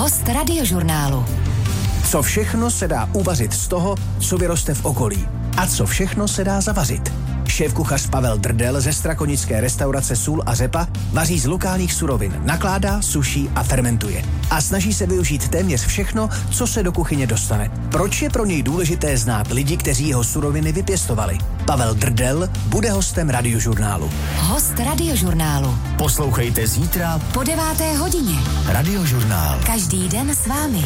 Host Radiožurnálu. Co všechno se dá uvařit z toho, co vyroste v okolí? A co všechno se dá zavařit? Šéfkuchař Pavel Drdel ze strakonické restaurace Sůl a řepa vaří z lokálních surovin, nakládá, suší a fermentuje. A snaží se využít téměř všechno, co se do kuchyně dostane. Proč je pro něj důležité znát lidi, kteří jeho suroviny vypěstovali? Pavel Drdel bude hostem Radiožurnálu. Host Radiožurnálu. Poslouchejte zítra po 9. hodině. Radiožurnál. Každý den s vámi.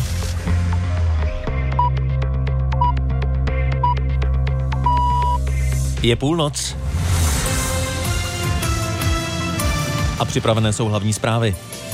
Je půlnoc a připravené jsou hlavní zprávy.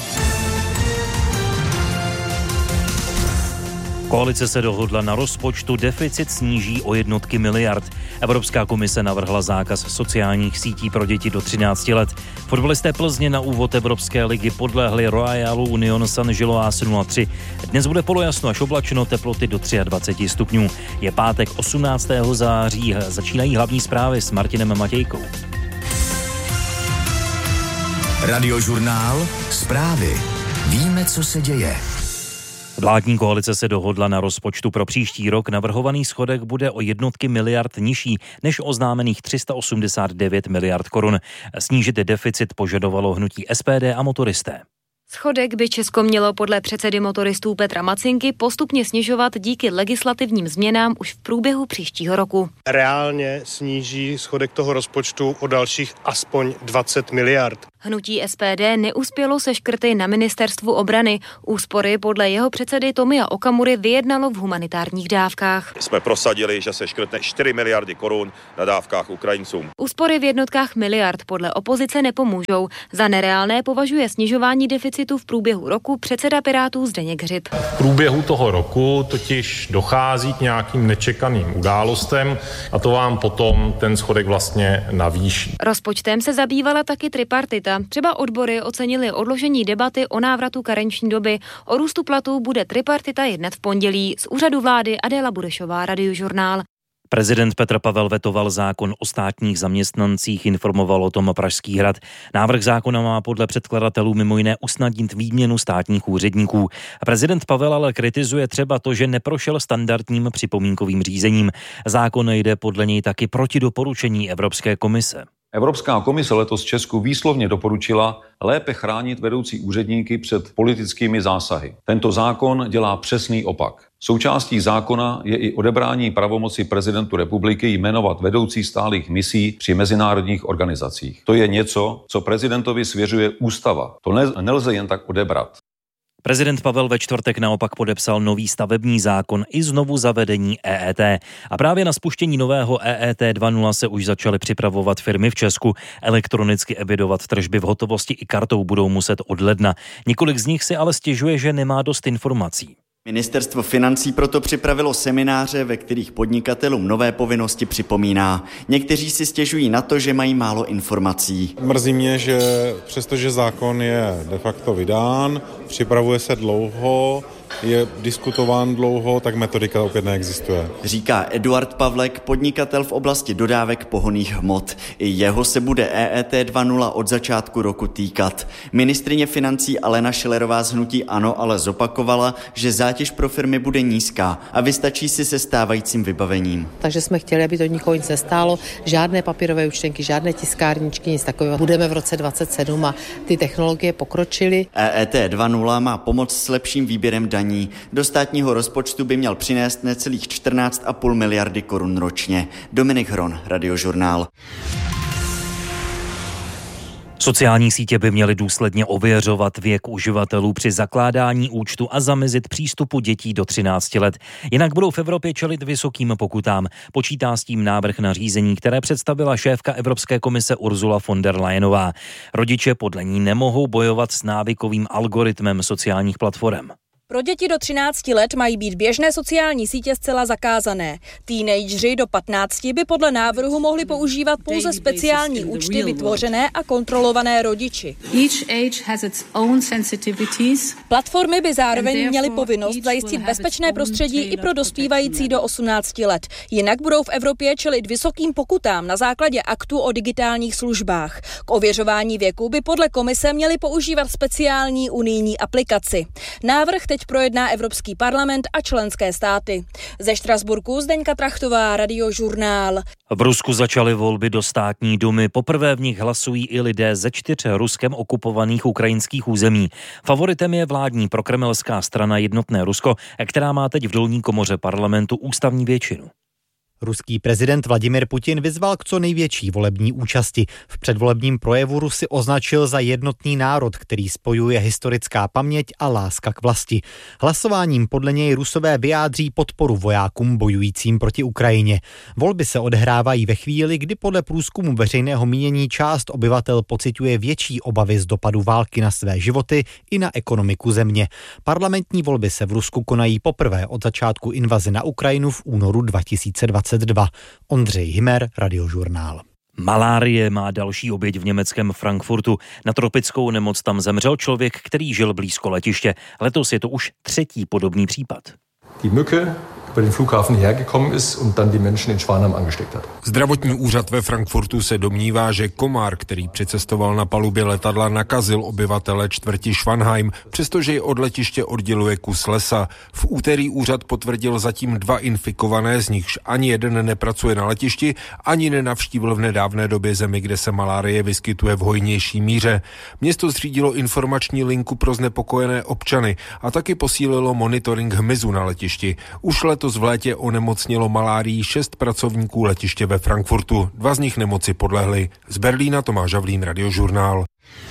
Koalice se dohodla na rozpočtu, deficit sníží o jednotky miliard. Evropská komise navrhla zákaz sociálních sítí pro děti do 13 let. Fotbalisté Plzně na úvod Evropské ligy podlehli Royalu Union Saint-Gilloise 0-3. Dnes bude polojasno až oblačno, teploty do 23 stupňů. Je pátek 18. září, začínají hlavní zprávy s Martinem Matějkou. Radiožurnál, zprávy. Víme, co se děje. Vládní koalice se dohodla na rozpočtu pro příští rok. Navrhovaný schodek bude o jednotky miliard nižší než oznámených 389 miliard korun. Snížit deficit požadovalo hnutí SPD a motoristé. Schodek by Česko mělo podle předsedy motoristů Petra Macinky postupně snižovat díky legislativním změnám už v průběhu příštího roku. Reálně sníží schodek toho rozpočtu o dalších aspoň 20 miliard. Hnutí SPD neuspělo se škrty na ministerstvu obrany. Úspory podle jeho předsedy Tomia Okamury vyjednalo v humanitárních dávkách. Jsme prosadili, že se škrtne 4 miliardy korun na dávkách Ukrajincům. Úspory v jednotkách miliard podle opozice nepomůžou. Za nereálné považuje snižování deficitu v průběhu roku předseda Pirátů Zdeněk Hřib. V průběhu toho roku totiž dochází k nějakým nečekaným událostem a to vám potom ten schodek vlastně navýší. Rozpočtem se zabývala taky tripartita. Třeba odbory ocenili odložení debaty o návratu karenční doby. O růstu platů bude tripartita jednat v pondělí. Z úřadu vlády Adéla Budešová, Radiožurnál. Prezident Petr Pavel vetoval zákon o státních zaměstnancích, informoval o tom Pražský hrad. Návrh zákona má podle předkladatelů mimo jiné usnadnit výměnu státních úředníků. Prezident Pavel ale kritizuje třeba to, že neprošel standardním připomínkovým řízením. Zákon jde podle něj taky proti doporučení Evropské komise. Evropská komise letos Česku výslovně doporučila lépe chránit vedoucí úředníky před politickými zásahy. Tento zákon dělá přesný opak. Součástí zákona je i odebrání pravomoci prezidentu republiky jmenovat vedoucí stálých misí při mezinárodních organizacích. To je něco, co prezidentovi svěřuje ústava. To nelze jen tak odebrat. Prezident Pavel ve čtvrtek naopak podepsal nový stavební zákon i znovu zavedení EET. A právě na spuštění nového EET 2.0 se už začaly připravovat firmy v Česku. Elektronicky evidovat tržby v hotovosti i kartou budou muset od ledna. Několik z nich si ale stěžuje, že nemá dost informací. Ministerstvo financí proto připravilo semináře, ve kterých podnikatelům nové povinnosti připomíná. Někteří si stěžují na to, že mají málo informací. Mrzí mě, že přestože zákon je de facto vydán, připravuje se dlouho, je diskutován dlouho, tak metodika opět neexistuje. Říká Eduard Pavlek, podnikatel v oblasti dodávek pohonných hmot. I jeho se bude EET 2.0 od začátku roku týkat. Ministryně financí Alena Schillerová z hnutí ANO ale zopakovala, že zátěž pro firmy bude nízká a vystačí si se stávajícím vybavením. Takže jsme chtěli, aby to nikoho nic nestálo, žádné papírové účtenky, žádné tiskárničky, nic takového. Budeme v roce 2027 a ty technologie pokročily. EET 2.0 má pomoct s lepším výběrem daní. Do státního rozpočtu by měl přinést necelých 14,5 miliardy korun ročně. Dominik Hron, Radiožurnál. Sociální sítě by měly důsledně ověřovat věk uživatelů při zakládání účtu a zamezit přístupu dětí do 13 let. Jinak budou v Evropě čelit vysokým pokutám. Počítá s tím návrh nařízení, které představila šéfka Evropské komise Ursula von der Leyenová. Rodiče podle ní nemohou bojovat s návykovým algoritmem sociálních platform. Pro děti do 13 let mají být běžné sociální sítě zcela zakázané. Teenageři do 15 by podle návrhu mohli používat pouze speciální účty vytvořené a kontrolované rodiči. Platformy by zároveň měly povinnost zajistit bezpečné prostředí i pro dospívající do 18 let. Jinak budou v Evropě čelit vysokým pokutám na základě aktu o digitálních službách. K ověřování věku by podle komise měli používat speciální unijní aplikaci. Návrh teď projedná Evropský parlament a členské státy. Ze Štrasburku Zdeňka Trachtová, Radiožurnál. V Rusku začaly volby do státní dumy. Poprvé v nich hlasují i lidé ze 4 Ruskem okupovaných ukrajinských území. Favoritem je vládní prokremelská strana Jednotné Rusko, která má teď v dolní komoře parlamentu ústavní většinu. Ruský prezident Vladimir Putin vyzval k co největší volební účasti. V předvolebním projevu Rusy označil za jednotný národ, který spojuje historická paměť a láska k vlasti. Hlasováním podle něj Rusové vyjádří podporu vojákům bojujícím proti Ukrajině. Volby se odehrávají ve chvíli, kdy podle průzkumu veřejného mínění část obyvatel pociťuje větší obavy z dopadu války na své životy i na ekonomiku země. Parlamentní volby se v Rusku konají poprvé od začátku invaze na Ukrajinu v únoru 2022. Ondřej Himer, Radiožurnál. Malárie má další oběť v německém Frankfurtu. Na tropickou nemoc tam zemřel člověk, který žil blízko letiště. Letos je to už 3. podobný případ. Die Mücke über den Flughafen hergekommen ist und dann die Menschen in Schwanheim angesteckt hat. Zdravotní úřad ve Frankfurtu se domnívá, že komár, který přicestoval na palubě letadla, nakazil obyvatele čtvrti Schwanheim, přestože ji od letiště odděluje kus lesa. V úterý úřad potvrdil zatím 2 infikované, z nichž ani jeden nepracuje na letišti, ani nenavštívil v nedávné době zemi, kde se malárie vyskytuje v hojnější míře. Město zřídilo informační linku pro znepokojené občany a taky posílilo monitoring hmyzu na letišti. Už letos v létě onemocnilo malárií 6 pracovníků letiště ve Frankfurtu. 2 z nich nemoci podlehli. Z Berlína Tomáš Havlín, Radiožurnál.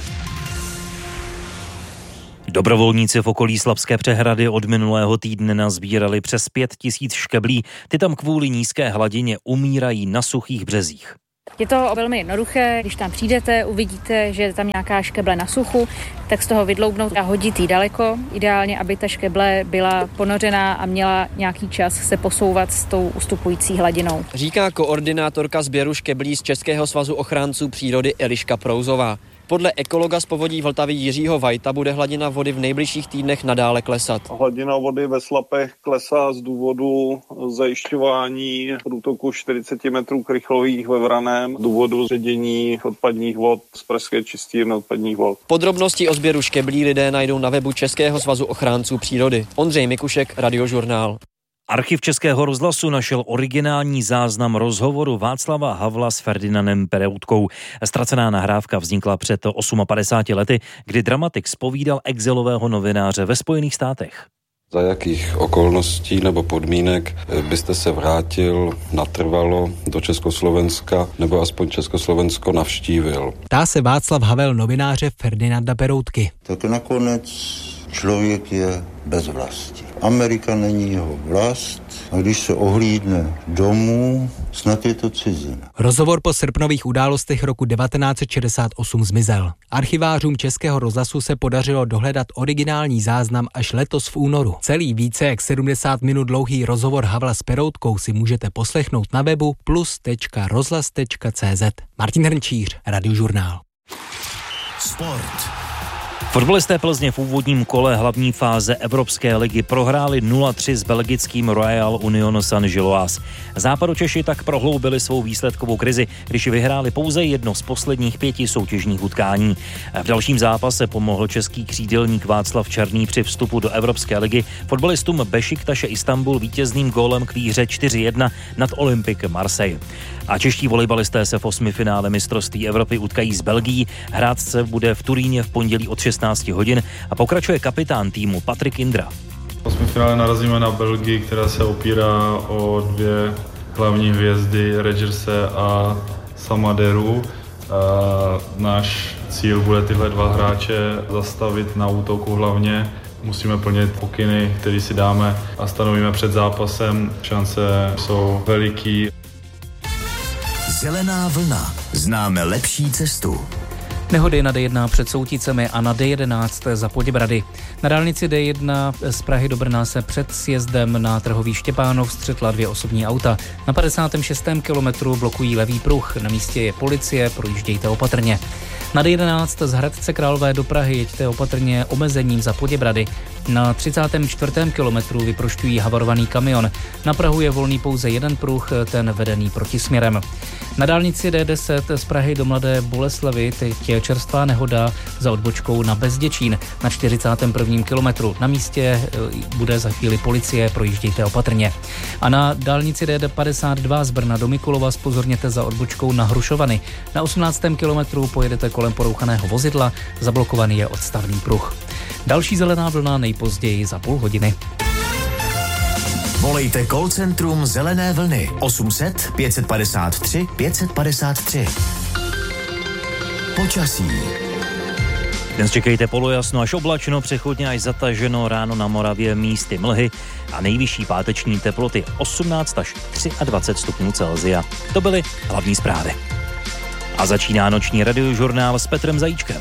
Dobrovolníci v okolí Slabské přehrady od minulého týdne nazbírali přes 5 000 škeblí. Ty tam kvůli nízké hladině umírají na suchých březích. Je to velmi jednoduché, když tam přijdete, uvidíte, že je tam nějaká škeble na suchu, tak z toho vydloubnout a hodit ji daleko. Ideálně, aby ta škeble byla ponořená a měla nějaký čas se posouvat s tou ustupující hladinou. Říká koordinátorka sběru škeblí z Českého svazu ochránců přírody Eliška Prouzová. Podle ekologa z povodí Vltavy Jiřího Vajta bude hladina vody v nejbližších týdnech nadále klesat. Hladina vody ve Slapech klesá z důvodu zajišťování průtoku 40 metrů krychlových ve Vraném, z důvodu ředění odpadních vod z pražské čistírny odpadních vod. Podrobnosti o sběru škeblí lidé najdou na webu Českého svazu ochránců přírody. Ondřej Mikušek, Radiožurnál. Archiv Českého rozhlasu našel originální záznam rozhovoru Václava Havla s Ferdinandem Peroutkou. Ztracená nahrávka vznikla před 58 lety, kdy dramatik zpovídal exilového novináře ve Spojených státech. Za jakých okolností nebo podmínek byste se vrátil natrvalo do Československa nebo aspoň Československo navštívil? Ptá se Václav Havel novináře Ferdinanda Peroutky. Tak nakonec člověk je bez vlasti. Amerika není jeho vlast a když se ohlídne domů, snad je to cizina. Rozhovor po srpnových událostech roku 1968 zmizel. Archivářům Českého rozhlasu se podařilo dohledat originální záznam až letos v únoru. Celý více jak 70 minut dlouhý rozhovor Havla s Peroutkou si můžete poslechnout na webu plus.rozhlas.cz. Martin Hrnčíř, Radiožurnál. Sport. Fotbalisté Plzně v úvodním kole hlavní fáze Evropské ligy prohráli 0-3 s belgickým Royal Union Saint-Gilloise. Západočeši tak prohloubili svou výsledkovou krizi, když vyhráli pouze jedno z posledních 5 soutěžních utkání. V dalším zápase pomohl český křídelník Václav Černý při vstupu do Evropské ligy fotbalistům Bešiktaše Istanbul vítězným gólem k výhře 4-1 nad Olympique Marseille. A čeští volejbalisté se v 8. finále mistrovství Evropy utkají s Belgií. Hrát se bude v Turíně v pondělí od 16 hodin a pokračuje kapitán týmu Patrik Indra. V 8. finále narazíme na Belgii, která se opírá o 2 hlavní hvězdy, Rodgerse a Samaderu. Náš cíl bude tyhle 2 hráče zastavit na útoku hlavně. Musíme plnit pokyny, které si dáme a stanovíme před zápasem. Šance jsou veliký. Zelená vlna. Známe lepší cestu. Nehody na D1 před Souticemi a na D11 za Poděbrady. Na dálnici D1 z Prahy do Brna se před sjezdem na Trhový Štěpánov střetla 2 osobní auta. Na 56. kilometru blokují levý pruh. Na místě je policie, projíždějte opatrně. Na D11 z Hradce Králové do Prahy jeďte opatrně omezením za Poděbrady. Na 34. kilometru vyprošťují havarovaný kamion. Na Prahu je volný pouze jeden pruh, ten vedený protisměrem. Na dálnici D10 z Prahy do Mladé Boleslavi teď je čerstvá nehoda za odbočkou na Bezděčín na 41. kilometru. Na místě bude za chvíli policie, projíždějte opatrně. A na dálnici D52 z Brna do Mikulova zpozorněte za odbočkou na Hrušovany. Na 18. kilometru pojedete kolem porouchaného vozidla, zablokovaný je odstavný pruh. Další zelená vlna nejpozději za půl hodiny. Volejte call centrum Zelené vlny 800 553 553. Počasí. Dnes čekejte polojasno až oblačno, přechodně až zataženo, ráno na Moravě místy mlhy a nejvyšší páteční teploty 18 až 23 stupňů Celsia. To byly hlavní zprávy. A začíná noční radiožurnál s Petrem Zajíčkem.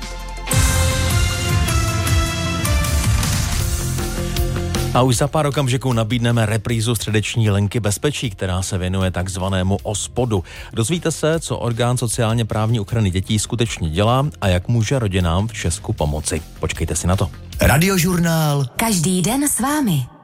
A už za pár okamžiků nabídneme reprízu středeční linky bezpečí, která se věnuje takzvanému OSPODu. Dozvíte se, co orgán sociálně právní ochrany dětí skutečně dělá a jak může rodinám v Česku pomoci. Počkejte si na to. Radiožurnál. Každý den s vámi.